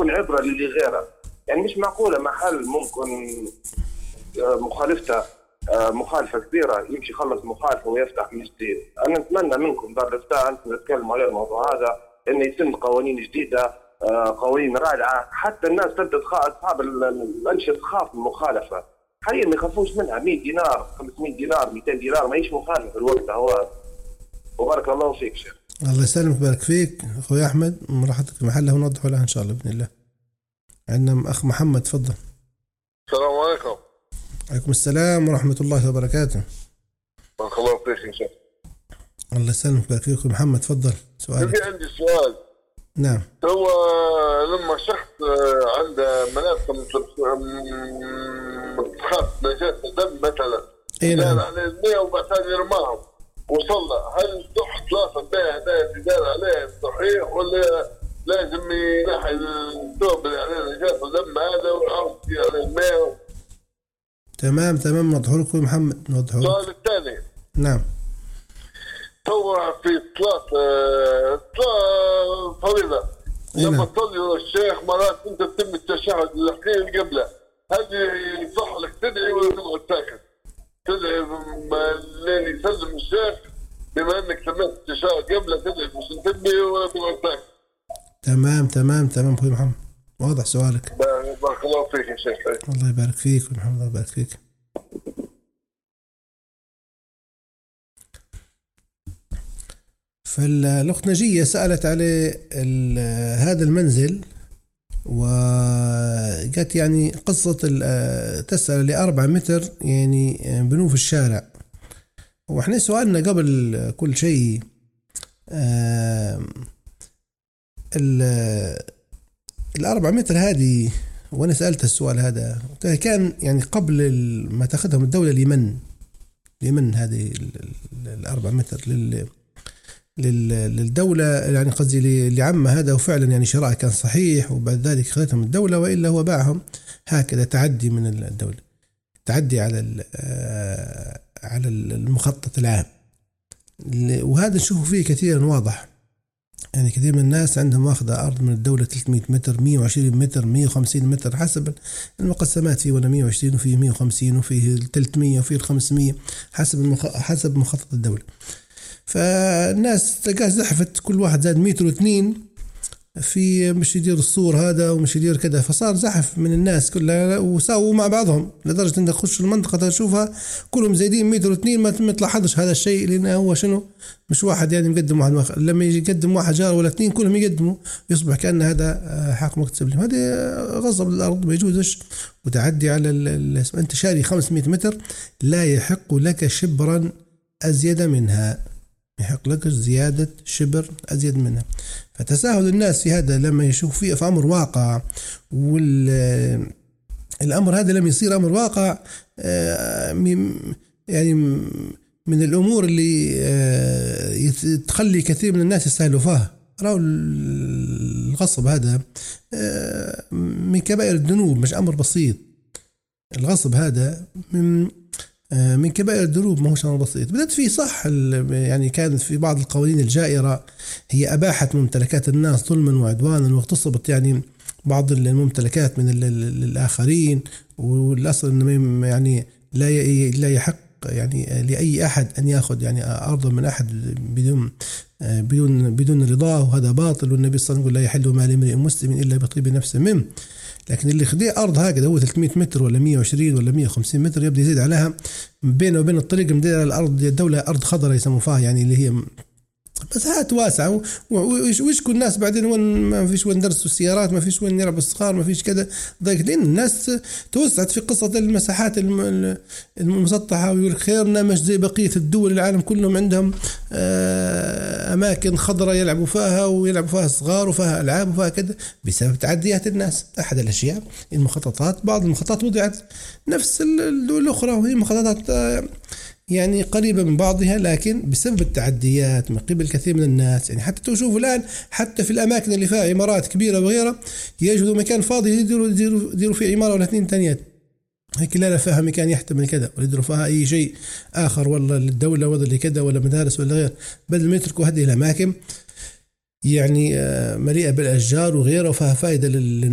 تكون عبرة للي غيره. يعني مش معقولة محل ممكن مخالفته مخالفة كبيرة يمشي يخلص مخالفة ويفتح من جديد. أنا نتمنى منكم دار الإفتاء أنتم تتكلموا على الموضوع هذا، إنه يتم قوانين جديدة، قوانين رادعة، حتى الناس تبدأ أصحاب الأنشطة تخاف من المخالفة. حاليا ما يخافوش منها. 100 دينار 500 دينار 200 دينار ما يش مخالفة الوقت هو. وبارك الله فيك شيخ. الله يسلمك ويبارك فيك أخوي أحمد، راحتك في محلها ونوضح لها إن شاء الله بإذن الله. عندنا أخ محمد، تفضل. السلام عليكم. عليكم السلام ورحمة الله وبركاته. بارك الله فيك يا شيخ. الله يسلمك ويبارك فيك. محمد تفضل سؤالك. عندي سؤال. نعم. هو لما شخص عنده مناطق تخاف نجاسة دم مثلا، نعم، عليه المية وبعدين يرماهم وصلى، هل تحت ثلاثة هدايا تدار عليه صحيح ولا لازم ينحي الثوب اللي عليه نجاسة دم هذا ويعرف عليه المية؟ تمام نوضحه لك محمد، نوضحه لك. السؤال الثاني. نعم. تو في صلاة فريضة لما تصلي الشيخ مرات انت تتم التشهد الاخير قبله، هل يصح لك تدعي ولا تقعد ساكت؟ تدعي لين يسلم الشيخ بما انك تمت التشهد قبله، تدعي مش تنتبه ولا تقعد ساكت؟ تمام اخوي محمد، واضح سؤالك. بارك الله فيك يا شيخ. الله يبارك فيك محمد، الله يبارك فيك. فالأخت نجية سألت على هذا المنزل، وقالت يعني قصة تسأل ل4 متر يعني بنوه في الشارع. وإحنا سؤالنا قبل كل شيء ال4 متر هذه، وأنا سألت السؤال هذا كان يعني قبل ما تأخذهم الدولة لمن هذه ال4 متر للدولة، يعني قصدي لعم هذا، وفعلا يعني شراء كان صحيح، وبعد ذلك خذتهم الدولة، وإلا هو باعهم هكذا تعدي من الدولة، تعدي على المخطط العام. وهذا نشوفه فيه كثيرا واضح. يعني كثير من الناس عندهم واخذة أرض من الدولة 300 متر 120 متر 150 متر حسب المقسمات، فيه ولا 120 وفيه 150 وفيه 300 وفيه 500 حسب مخطط الدولة. فالناس تلقى زحفت كل واحد زاد متر و2 في مش يدير الصور هذا ومش يدير كذا، فصار زحف من الناس كلها وساووا مع بعضهم، لدرجة انك تخش المنطقة تشوفها كلهم زايدين متر و2. ما تلاحظش هذا الشيء، لأنه هو شنو مش واحد يعني مقدم واحد لما يجي يقدم واحد جار ولا 2 كلهم يقدموا، يصبح كأن هذا حق مكتسب لهم. هذا غصب الأرض، ما يجوزش. وتعدي على انت شاري 500 متر لا يحق لك شبرا أزيد منها، يحق لك زيادة شبر أزيد منها. فتساهل الناس في هذا لما يشوف فيه في أمر واقع، والأمر هذا لم يصير أمر واقع، يعني من الأمور اللي تخلي كثير من الناس يستاهلوا فيها. رأوا الغصب هذا من كبائر الذنوب، مش أمر بسيط. الغصب هذا من كبائر الذنوب، ما هوش أمر بسيط. بدأت فيه صح، يعني كانت في بعض القوانين الجائرة هي أباحت ممتلكات الناس ظلما وعدوانا، واغتصبت يعني بعض الممتلكات من الآخرين. والأصل إنه يعني لا يحق يعني لأي أحد أن يأخذ يعني أرض من أحد بدون رضاه، وهذا باطل. والنبي صلى الله عليه وسلم يقول لا يحل مال امرئ مسلم إلا بطيب نفس منه. لكن اللي خديه أرض هكذا هو 300 متر ولا 120 ولا 150 متر يبدأ يزيد عليها بينه وبين الطريق مدير الأرض الدولة أرض خضراء يسموها فيها، يعني اللي هي مساحات واسعة. ويشكو الناس بعدين وين ما فيش وين درسوا السيارات، ما فيش وين يلعبوا الصغار، ما فيش كذا ضايقين. الناس توسعت في قصة المساحات المسطحة، ويقول خيرنا مش زي بقية الدول العالم كلهم عندهم أماكن خضراء يلعبوا فيها، ويلعبوا فيها الصغار وفيها ألعاب وفيها كذا، بسبب تعديات الناس. أحد الأشياء المخططات، بعض المخططات وضعت نفس الدول الأخرى، وهي مخططات يعني قريبة من بعضها، لكن بسبب التعديات من قبل كثير من الناس. يعني حتى تشوفوا الآن حتى في الأماكن اللي فيها عمارات كبيرة وغيرها يجدوا مكان فاضي يديروا فيه عمارة ولا 2 تانيات، هيك لا فيها مكان يحتمل كذا، ويديروا فيها أي شيء آخر، والله للدولة ولا لكذا ولا مدارس ولا غير، بدل ما يتركوا هذه الأماكن يعني مليئة بالأشجار وغيرها وفيها فائدة